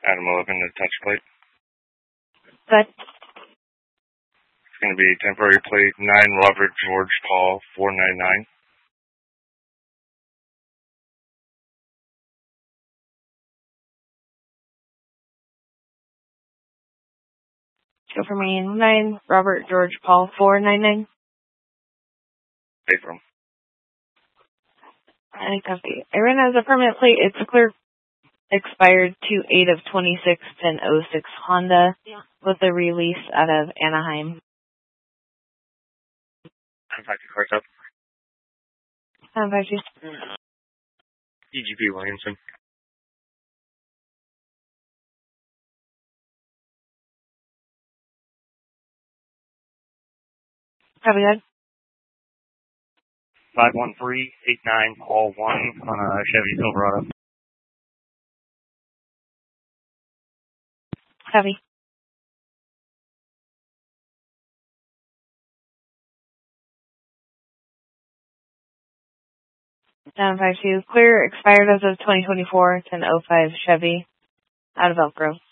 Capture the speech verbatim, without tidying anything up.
Adam eleven, the touch plate. Good. It's going to be temporary plate nine Robert George Paul four nine nine. Go for me. nine Robert George Paul four nine nine. April. I copy. I ran as a permanent plate. It's clear. Expired two eight of twenty-six ten oh six Honda with a release out of Anaheim. I'm back to cards up. How about you? E G P Williamson. Copy that. five one three eight nine Paul one on a Chevy Silverado. Copy. seven five two. Clear. Expired as of twenty twenty-four ten oh five Chevy out of Elk Grove.